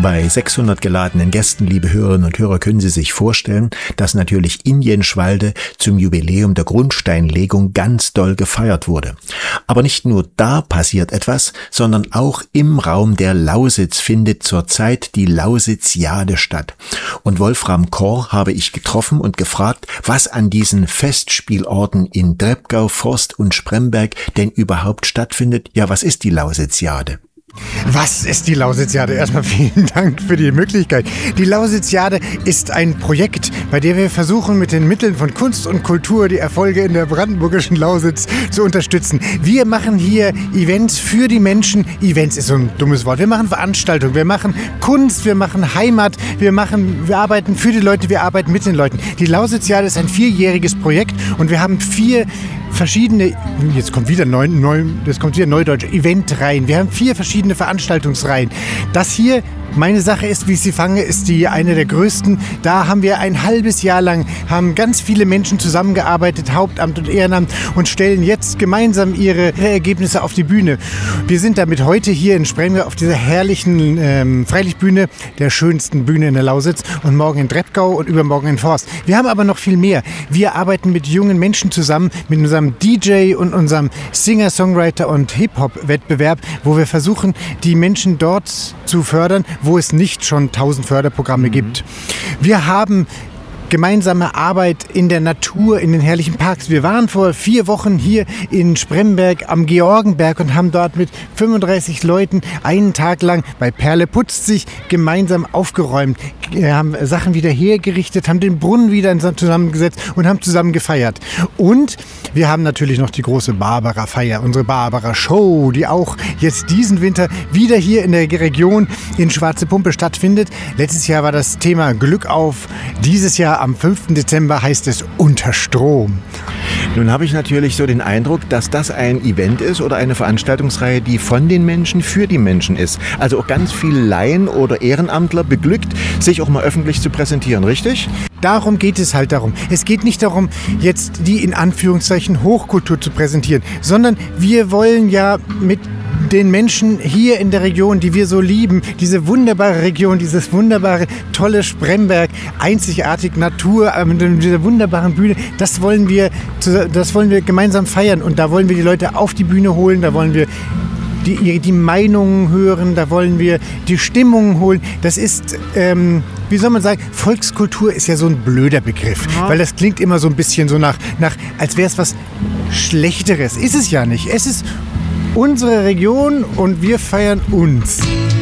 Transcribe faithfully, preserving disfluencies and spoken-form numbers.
Bei sechshundert geladenen Gästen, liebe Hörerinnen und Hörer, können Sie sich vorstellen, dass natürlich in Jenschwalde zum Jubiläum der Grundsteinlegung ganz doll gefeiert wurde. Aber nicht nur da passiert etwas, sondern auch im Raum der Lausitz findet zurzeit die Lausitziade statt. Und Wolfram Kor habe ich getroffen und gefragt, was an diesen Festspielorten in Drebgau, Forst und Spremberg denn überhaupt stattfindet. Ja, was ist die Lausitziade? Was ist die Lausitziade? Erstmal vielen Dank für die Möglichkeit. Die Lausitziade ist ein Projekt, bei dem wir versuchen, mit den Mitteln von Kunst und Kultur die Erfolge in der brandenburgischen Lausitz zu unterstützen. Wir machen hier Events für die Menschen. Events ist so ein dummes Wort. Wir machen Veranstaltungen, wir machen Kunst, wir machen Heimat, wir machen, wir arbeiten für die Leute, wir arbeiten mit den Leuten. Die Lausitziade ist ein vierjähriges Projekt und wir haben vier verschiedene, jetzt kommt wieder neu, neu, das kommt wieder Neudeutsch, Eventreihen. Wir haben vier verschiedene Veranstaltungsreihen. Das hier, meine Sache ist, wie ich sie fange, ist die eine der größten. Da haben wir ein halbes Jahr lang, haben ganz viele Menschen zusammengearbeitet, Hauptamt und Ehrenamt, und stellen jetzt gemeinsam ihre Ergebnisse auf die Bühne. Wir sind damit heute hier in Spremberg auf dieser herrlichen ähm, Freilichtbühne, der schönsten Bühne in der Lausitz, und morgen in Drebgau und übermorgen in Forst. Wir haben aber noch viel mehr. Wir arbeiten mit jungen Menschen zusammen, mit unserem D J und unserem Singer-Songwriter- und Hip-Hop-Wettbewerb, wo wir versuchen, die Menschen dort zu fördern, wo es nicht schon tausend Förderprogramme mhm. gibt. Wir haben gemeinsame Arbeit in der Natur, in den herrlichen Parks. Wir waren vor vier Wochen hier in Spremberg am Georgenberg und haben dort mit fünfunddreißig Leuten einen Tag lang bei Perle putzt sich gemeinsam aufgeräumt. Wir haben Sachen wieder hergerichtet, haben den Brunnen wieder zusammengesetzt und haben zusammen gefeiert. Und wir haben natürlich noch die große Barbara-Feier, unsere Barbara-Show, die auch jetzt diesen Winter wieder hier in der Region in Schwarze Pumpe stattfindet. Letztes Jahr war das Thema Glück auf. Dieses Jahr am fünften Dezember heißt es Unter Strom. Nun habe ich natürlich so den Eindruck, dass das ein Event ist oder eine Veranstaltungsreihe, die von den Menschen für die Menschen ist. Also auch ganz viele Laien oder Ehrenamtler beglückt, sich auch mal öffentlich zu präsentieren, richtig? Darum geht es halt darum. Es geht nicht darum, jetzt die in Anführungszeichen Hochkultur zu präsentieren, sondern wir wollen ja mit den Menschen hier in der Region, die wir so lieben, diese wunderbare Region, dieses wunderbare, tolle Spremberg, einzigartig Natur, äh, mit dieser wunderbaren Bühne, das wollen wir, das wollen wir gemeinsam feiern, und da wollen wir die Leute auf die Bühne holen, da wollen wir die, die Meinungen hören, da wollen wir die Stimmungen holen. Das ist, ähm, wie soll man sagen, Volkskultur ist ja so ein blöder Begriff, ja. Weil das klingt immer so ein bisschen so nach, nach als wäre es was Schlechteres. Ist es ja nicht. Es ist unsere Region und wir feiern uns.